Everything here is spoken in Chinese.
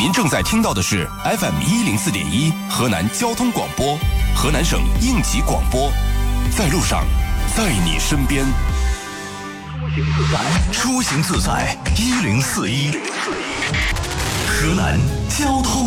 您正在听到的是 FM104.1河南交通广播，河南省应急广播，在路上，在你身边。出行自在，1041，河南交通。